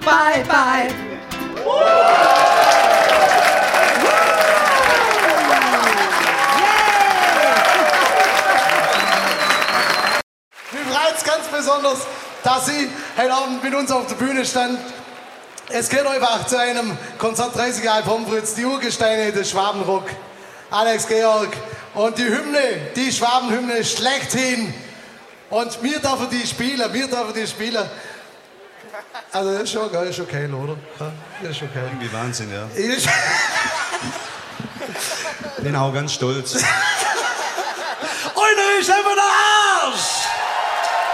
bye, bye. Mir freut es ganz besonders, dass Sie heute Abend mit uns auf der Bühne stand. Es geht einfach zu einem Konzert 30 Jahre Pomfritz, die Urgesteine des Schwabenrock, Alex Georg und die Hymne, die Schwabenhymne schlechthin. Und wir dürfen die spielen, Also das ist schon geil, ist okay, oder? Das ist okay. Irgendwie Wahnsinn, ja. Bin auch ganz stolz. Einer ist einfach der Arsch!